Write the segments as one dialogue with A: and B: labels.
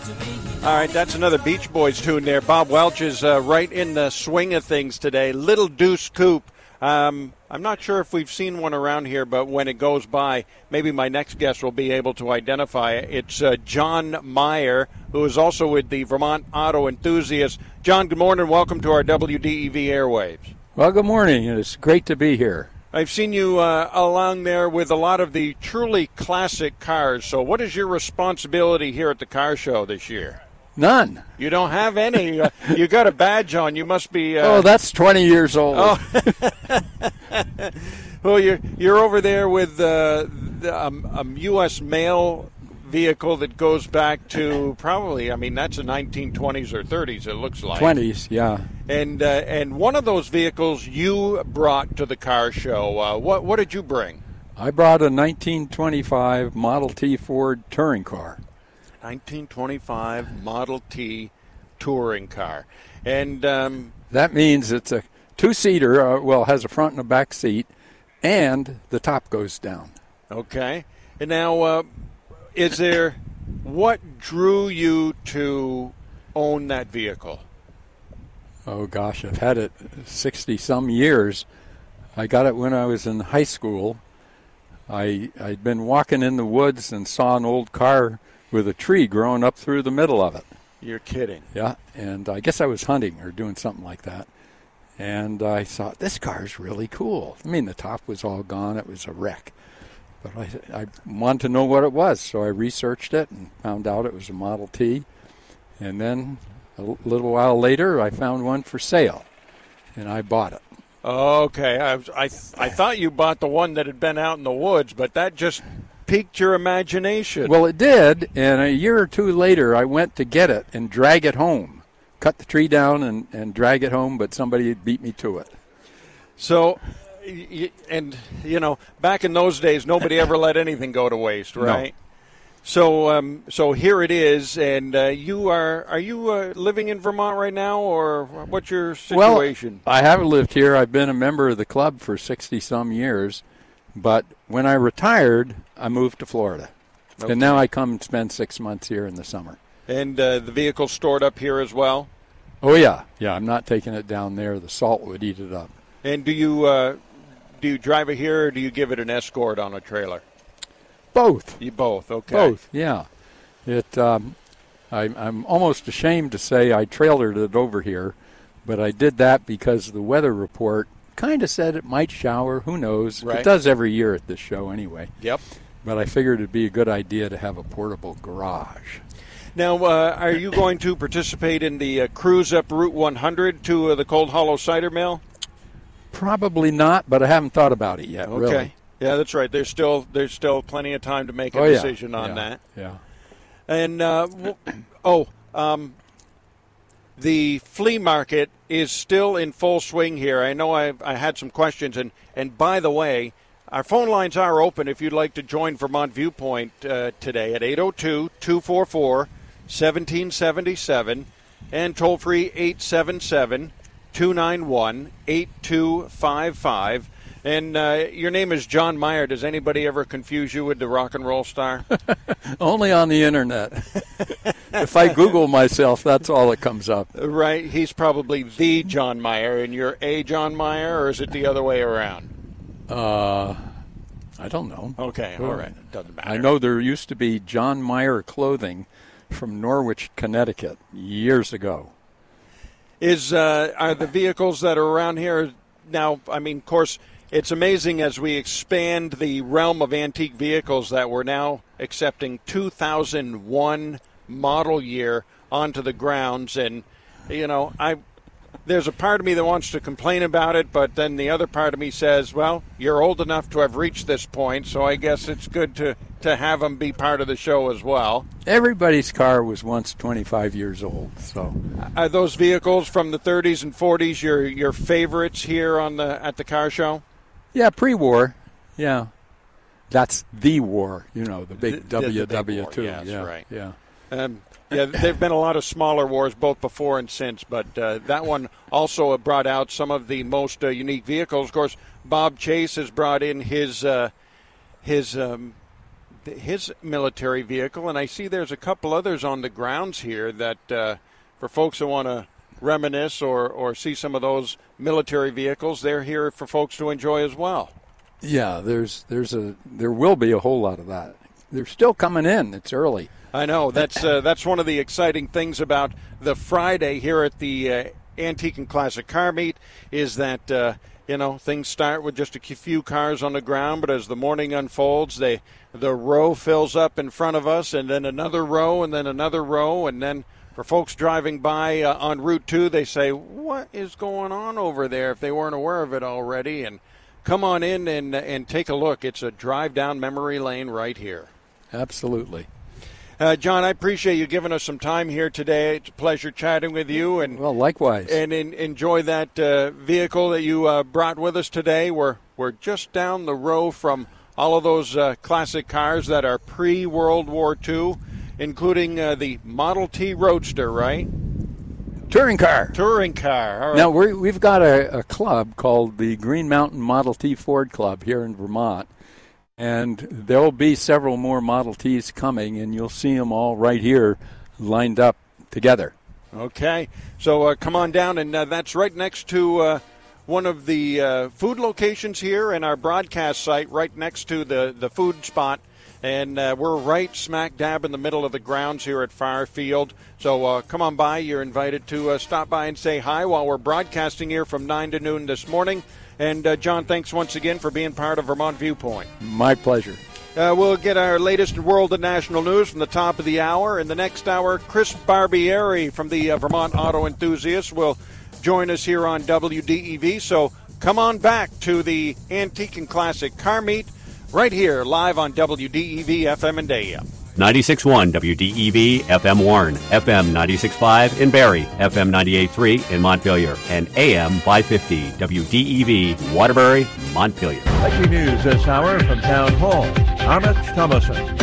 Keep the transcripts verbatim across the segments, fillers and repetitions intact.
A: All right, that's another Beach Boys tune there. Bob Welch is uh, right in the swing of things today. Little Deuce Coupe. Um, I'm not sure if we've seen one around here, but when it goes by, maybe my next guest will be able to identify it. It's uh, John Meyer, who is also with the Vermont Auto Enthusiasts. John, good morning. Welcome to our W D E V airwaves.
B: Well, good morning. It's great to be here.
A: I've seen you uh, along there with a lot of the truly classic cars. So what is your responsibility here at the car show this year?
B: None.
A: You don't have any. Uh, you got a badge on. You must be. Uh,
B: oh, that's twenty years old.
A: Oh. Well, you're you're over there with uh, the, um, a U S mail vehicle that goes back to probably. I mean, that's the nineteen twenties or thirties. It looks like
B: twenties. Yeah.
A: And uh, and one of those vehicles you brought to the car show. Uh, what what did you bring?
B: I brought a nineteen twenty-five Model T Ford touring car.
A: nineteen twenty-five Model T touring car. And um,
B: that means it's a two-seater, uh, well, has a front and a back seat, and the top goes down.
A: Okay. And now, uh, is there, what drew you to own that vehicle?
B: Oh, gosh, I've had it sixty-some years. I got it when I was in high school. I, I'd been walking in the woods and saw an old car with a tree growing up through the middle of it.
A: You're kidding.
B: Yeah, and I guess I was hunting or doing something like that. And I thought, this car's really cool. I mean, the top was all gone. It was a wreck. But I, I wanted to know what it was, so I researched it and found out it was a Model T. And then a little while later, I found one for sale, and I bought it.
A: Okay. I, I, I thought you bought the one that had been out in the woods, but that just piqued your imagination.
B: Well, it did, and a year or two later, I went to get it and drag it home. Cut the tree down and, and drag it home, but somebody beat me to it.
A: So, and, you know, back in those days, nobody ever let anything go to waste, right?
B: No.
A: So, um, so here it is, and uh, you are, are you uh, living in Vermont right now, or what's your situation?
B: Well, I haven't lived here. I've been a member of the club for sixty-some years, but when I retired, I moved to Florida. Okay. And now I come and spend six months here in the summer.
A: And uh, the vehicle's stored up here as well?
B: Oh, yeah. Yeah, I'm not taking it down there. The salt would eat it up.
A: And do you uh, do you drive it here, or do you give it an escort on a trailer?
B: Both.
A: You both, okay.
B: Both, yeah. It. Um, I, I'm almost ashamed to say I trailered it over here, but I did that because the weather report kind of said it might shower. Who knows?
A: Right.
B: It does every year at this show anyway.
A: Yep.
B: But I figured it'd be a good idea to have a portable garage.
A: Now, uh, are you going to participate in the uh, cruise up Route one hundred to uh, the Cold Hollow Cider Mill?
B: Probably not, but I haven't thought about it yet,
A: okay.
B: really.
A: Yeah, that's right. There's still there's still plenty of time to make a
B: oh,
A: decision
B: yeah.
A: on
B: yeah.
A: that.
B: Yeah.
A: And, uh, w- oh, um, the flea market is still in full swing here. I know I've, I had some questions. And, and by the way, our phone lines are open if you'd like to join Vermont Viewpoint uh, today at eight oh two, two four four, one seven seven seven and toll-free eight seven seven, two nine one, eight two five five. And uh, your name is John Meyer. Does anybody ever confuse you with the rock and roll star?
B: Only on the Internet. If I Google myself, that's all that comes up.
A: Right. He's probably the John Meyer, and you're a John Meyer, or is it the other way around?
B: Uh, I don't know.
A: Okay. All right. It doesn't matter.
B: I know there used to be John Meyer Clothing from Norwich, Connecticut, years ago.
A: Is uh, are the vehicles that are around here now, I mean, of course, it's amazing as we expand the realm of antique vehicles that we're now accepting two thousand one model year onto the grounds. And, you know, I there's a part of me that wants to complain about it, but then the other part of me says, well, you're old enough to have reached this point, so I guess it's good to, to have them be part of the show as well.
B: Everybody's car was once twenty-five years old. So,
A: are those vehicles from the thirties and forties your your favorites here on the at the car show?
B: Yeah, pre-war. Yeah, that's the war. You know, the big
A: the,
B: W
A: W
B: two.
A: Yes,
B: yeah,
A: right.
B: Yeah.
A: Um, yeah, there've been a lot of smaller wars both before and since, but uh, that one also brought out some of the most uh, unique vehicles. Of course, Bob Chase has brought in his uh, his um, his military vehicle, and I see there's a couple others on the grounds here that uh, for folks who want to reminisce or, or see some of those military vehicles, they're here for folks to enjoy as well.
B: Yeah, there's there's a there will be a whole lot of that. They're still coming in. It's early.
A: I know. That's uh, that's one of the exciting things about the Friday here at the uh, Antique and Classic Car Meet is that, uh, you know, things start with just a few cars on the ground, but as the morning unfolds, they the row fills up in front of us, and then another row, and then another row, and then for folks driving by uh, on Route two, they say, what is going on over there if they weren't aware of it already? And come on in and, and take a look. It's a drive down memory lane right here.
B: Absolutely.
A: Uh, John, I appreciate you giving us some time here today. It's a pleasure chatting with you. And
B: well, likewise.
A: And in, enjoy that uh, vehicle that you uh, brought with us today. We're, we're just down the row from all of those uh, classic cars that are pre-World War Two, including uh, the Model T Roadster, right?
B: Touring car.
A: Touring car. All right.
B: Now, we're, we've got a, a club called the Green Mountain Model T Ford Club here in Vermont. And there will be several more Model Ts coming, and you'll see them all right here lined up together.
A: Okay. So uh, come on down, and uh, that's right next to uh, one of the uh, food locations here in our broadcast site, right next to the, the food spot. And uh, we're right smack dab in the middle of the grounds here at Firefield. So uh, come on by. You're invited to uh, stop by and say hi while we're broadcasting here from nine to noon this morning. And, uh, John, thanks once again for being part of Vermont Viewpoint.
B: My pleasure.
A: Uh, we'll get our latest world and national news from the top of the hour. In the next hour, Chris Barbieri from the uh, Vermont Auto Enthusiasts will join us here on W D E V. So come on back to the Antique and Classic Car Meet right here, live on W D E V F M and A M.
C: ninety-six point one W D E V F M Warren, F M ninety-six point five in Barrie, F M ninety-eight point three in Montpelier, and A M five fifty W D E V Waterbury, Montpelier.
D: Breaking news this hour from Town Hall. Amit Thomason.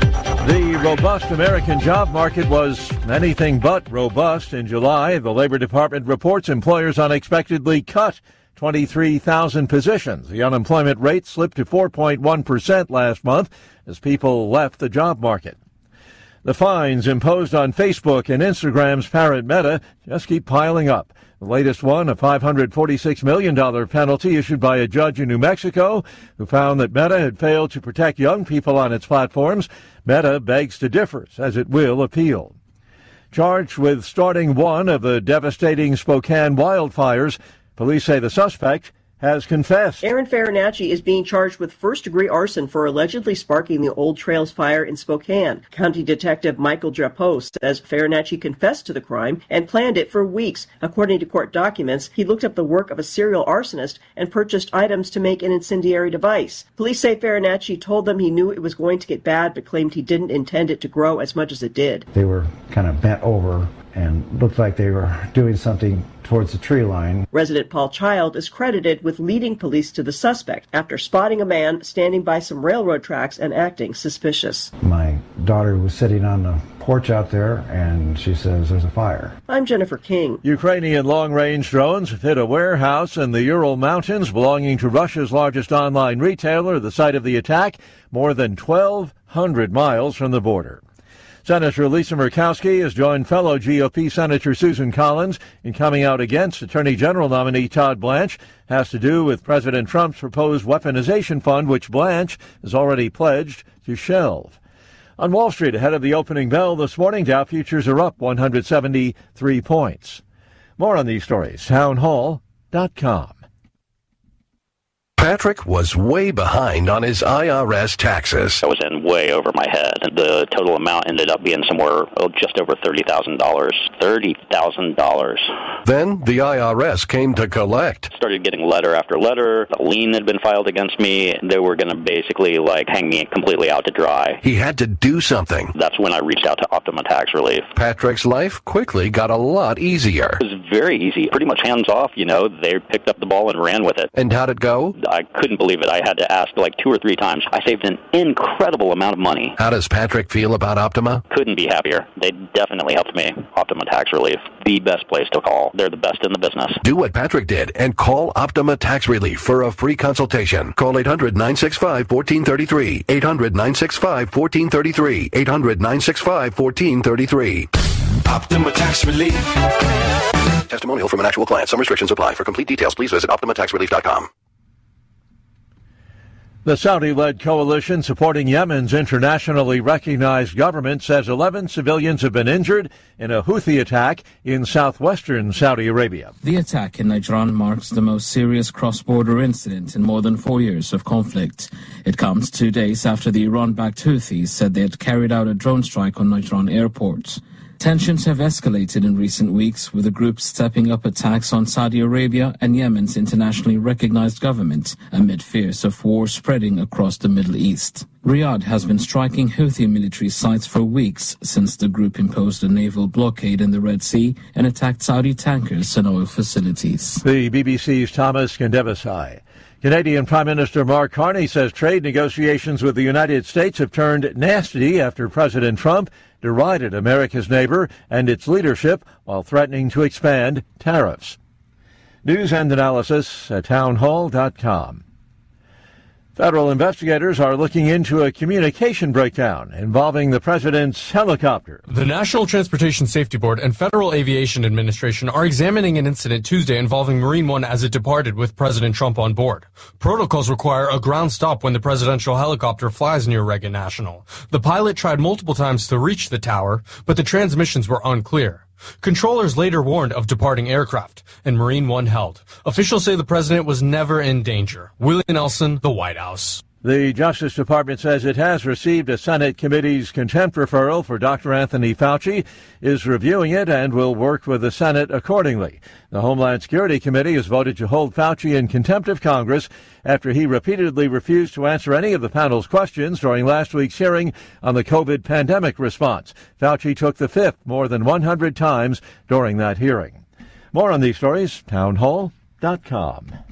D: The robust American job market was anything but robust in July. The Labor Department reports employers unexpectedly cut twenty-three thousand positions. The unemployment rate slipped to four point one percent last month as people left the job market. The fines imposed on Facebook and Instagram's parent Meta just keep piling up. The latest one, a five hundred forty-six million dollars penalty issued by a judge in New Mexico who found that Meta had failed to protect young people on its platforms. Meta begs to differ, says it will appeal. Charged with starting one of the devastating Spokane wildfires, police say the suspect has confessed.
E: Aaron Farinacci is being charged with first-degree arson for allegedly sparking the Old Trails fire in Spokane. County Detective Michael Drapeau says Farinacci confessed to the crime and planned it for weeks. According to court documents, he looked up the work of a serial arsonist and purchased items to make an incendiary device. Police say Farinacci told them he knew it was going to get bad, but claimed he didn't intend it to grow as much as it did.
F: They were kind of bent over and looked like they were doing something towards the tree line.
E: Resident Paul Child is credited with leading police to the suspect after spotting a man standing by some railroad tracks and acting suspicious.
F: My daughter was sitting on the porch out there, and she says there's a fire.
E: I'm Jennifer King.
D: Ukrainian long-range drones have hit a warehouse in the Ural Mountains belonging to Russia's largest online retailer, the site of the attack, more than twelve hundred miles from the border. Senator Lisa Murkowski has joined fellow G O P Senator Susan Collins in coming out against Attorney General nominee Todd Blanche. Has to do with President Trump's proposed weaponization fund, which Blanche has already pledged to shelve. On Wall Street, ahead of the opening bell this morning, Dow futures are up one hundred seventy-three points. More on these stories, town hall dot com.
G: Patrick was way behind on his I R S taxes.
H: I was in way over my head. The total amount ended up being somewhere oh, just over thirty thousand dollars. thirty thousand dollars.
G: Then the I R S came to collect.
H: Started getting letter after letter. A lien had been filed against me. They were going to basically like hang me completely out to dry.
G: He had to do something.
H: That's when I reached out to Optima Tax Relief.
G: Patrick's life quickly got a lot easier.
H: It was very easy. Pretty much hands off, you know. They picked up the ball and ran with it.
G: And how'd it go?
H: I couldn't believe it. I had to ask like two or three times. I saved an incredible amount of money.
G: How does Patrick feel about Optima?
H: Couldn't be happier. They definitely helped me. Optima Tax Relief, the best place to call. They're the best in the business.
G: Do what Patrick did and call Optima Tax Relief for a free consultation. Call eight hundred, nine six five, one four three three. eight hundred, nine six five, one four three three. eight hundred, nine six five, one four three three.
I: Optima Tax Relief.
G: Testimonial from an actual client. Some restrictions apply. For complete details, please visit optima tax relief dot com.
D: The Saudi-led coalition supporting Yemen's internationally recognized government says eleven civilians have been injured in a Houthi attack in southwestern Saudi Arabia.
J: The attack in Najran marks the most serious cross-border incident in more than four years of conflict. It comes two days after the Iran-backed Houthis said they had carried out a drone strike on Najran airport. Tensions have escalated in recent weeks, with the group stepping up attacks on Saudi Arabia and Yemen's internationally recognized government amid fears of war spreading across the Middle East. Riyadh has been striking Houthi military sites for weeks since the group imposed a naval blockade in the Red Sea and attacked Saudi tankers and oil facilities.
D: The B B C's Thomas Kandevasai. Canadian Prime Minister Mark Carney says trade negotiations with the United States have turned nasty after President Trump derided America's neighbor and its leadership while threatening to expand tariffs. News and analysis at townhall dot com. Federal investigators are looking into a communication breakdown involving the president's helicopter.
K: The National Transportation Safety Board and Federal Aviation Administration are examining an incident Tuesday involving Marine One as it departed with President Trump on board. Protocols require a ground stop when the presidential helicopter flies near Reagan National. The pilot tried multiple times to reach the tower, but the transmissions were unclear. Controllers later warned of departing aircraft, and Marine One held. Officials say the president was never in danger. Willie Nelson, the White House.
D: The Justice Department says it has received a Senate committee's contempt referral for Doctor Anthony Fauci, is reviewing it, and will work with the Senate accordingly. The Homeland Security Committee has voted to hold Fauci in contempt of Congress after he repeatedly refused to answer any of the panel's questions during last week's hearing on the COVID pandemic response. Fauci took the fifth more than one hundred times during that hearing. More on these stories, townhall dot com.